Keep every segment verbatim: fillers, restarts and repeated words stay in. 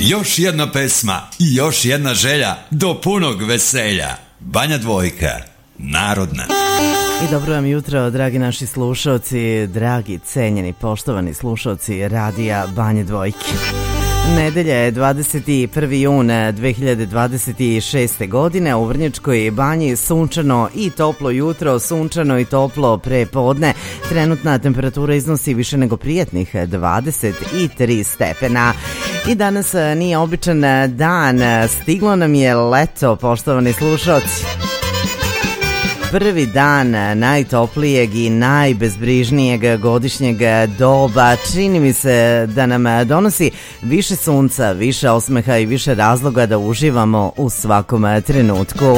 Još jedna pesma i još jedna želja do punog veselja. Banja Dvojka, narodna. I dobro vam jutro, dragi naši slušalci, dragi, cenjeni, poštovani slušalci radija Banje Dvojke. Nedelja je dvadeset prvi jun dve hiljade dvadeset šeste. godine. U Vrnjačkoj banji sunčano i toplo jutro, sunčano i toplo pre podne. Trenutna temperatura iznosi više nego prijetnih dvadeset tri stepena. I danas nije običan dan, stiglo nam je leto, poštovani slušalci. Prvi dan najtoplijeg i najbezbrižnijeg godišnjeg doba. Čini mi se da nam donosi više sunca, više osmeha i više razloga da uživamo u svakom trenutku.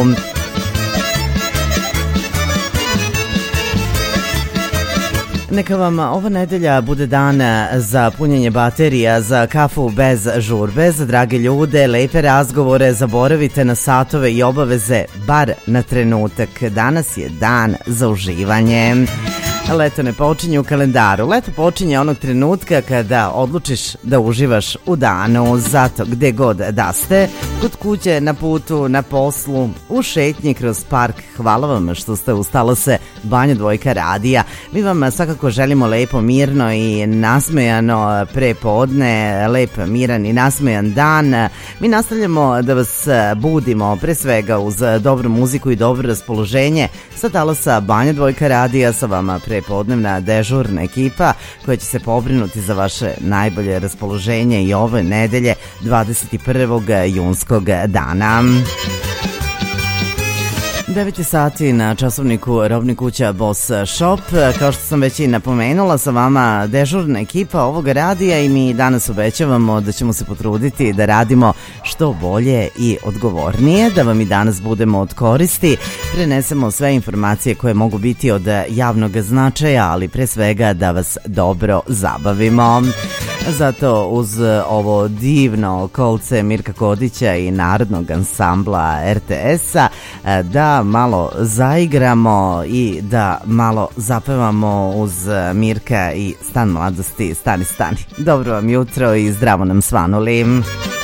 Neka vam ova nedelja bude dan za punjenje baterija, za kafu bez žurbe, za drage ljude, lepe razgovore, zaboravite na satove i obaveze, bar na trenutak. Danas je dan za uživanje. Leto ne počinje u kalendaru, leto počinje onog trenutka kada odlučiš da uživaš u danu. Zato gde god da ste, kod kuće, na putu, na poslu, u šetnji kroz park, hvala vam što ste ustalo se Banja Dvojka radija. Mi vam svakako želimo lepo, mirno i nasmejano prepodne, lep, miran i nasmejan dan. Mi nastavljamo da vas budimo pre svega uz dobru muziku i dobro raspoloženje. Sa talasa Banja Dvojka radija sa vama pre prepodnevna dežurna ekipa koja će se pobrinuti za vaše najbolje raspoloženje i ove nedelje dvadeset prvog junskog dana. devet sati na časovniku Robni kuća Boss Shop. Kao što sam već i napomenula, sa vama dežurna ekipa ovog radija i mi danas obećavamo da ćemo se potruditi da radimo što bolje i odgovornije, da vam i danas budemo od koristi, prenesemo sve informacije koje mogu biti od javnog značaja, ali pre svega da vas dobro zabavimo. Zato uz ovo divno kolce Mirka Kodića i Narodnog ansambla er te es-a da malo zaigramo i da malo zapevamo uz Mirka i Stan mladosti, stani, stani. Dobro vam jutro i zdravo nam svanuli.